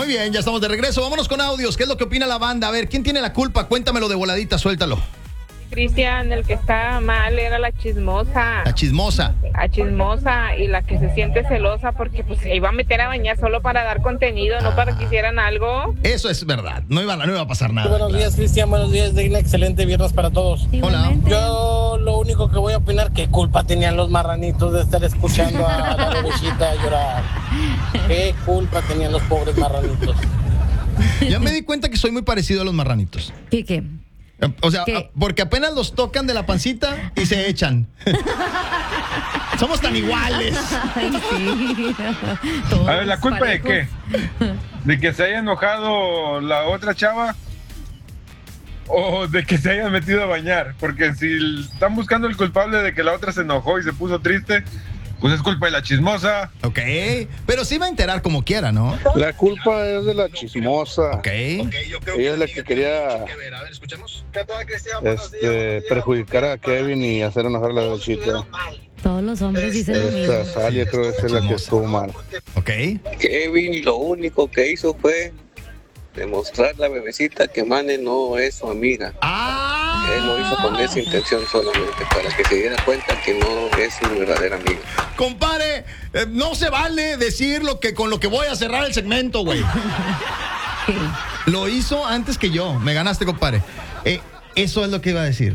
Muy bien, ya estamos de regreso. Vámonos con audios. ¿Qué es lo que opina la banda? A ver, ¿quién tiene la culpa? Cuéntamelo de voladita, suéltalo. Cristian, el que estaba mal era la chismosa. La chismosa. La chismosa y la que se siente celosa porque pues se iba a meter a bañar solo para dar contenido, no para que hicieran algo. Eso es verdad. No iba a pasar nada. Buenos días, Cristian. Buenos días. De un excelente viernes para todos. Hola. Yo lo único que voy a opinar, ¿qué culpa tenían los marranitos de estar escuchando a la bebecita llorar? ¿Qué culpa tenían los pobres marranitos? Ya me di cuenta que soy muy parecido a los marranitos. ¿Qué? O sea, ¿Qué? porque apenas los tocan de la pancita y se echan. Somos tan iguales. Ay, sí. A ver, ¿la culpa de parejos. qué? ¿De que se haya enojado la otra chava? ¿O de que se hayan metido a bañar? Porque si están buscando el culpable de que la otra se enojó y se puso triste, pues es culpa de la chismosa. Ok, pero sí va a enterar como quiera, ¿no? La culpa es de la chismosa. Ok. Ella es la que quería perjudicar a Kevin y hacer enojar a la bebecita. Todos los hombres dicen lo mismo. Esta Salia creo que es la que estuvo mal. Ok. Kevin lo único que hizo fue demostrar a la bebecita que Mane no es su amiga. Él lo hizo con esa intención solamente, para que se diera cuenta que no es su verdadera amiga. Compadre, no se vale decir con lo que voy a cerrar el segmento, güey. Lo hizo antes que yo. Me ganaste, compadre. Eso es lo que iba a decir.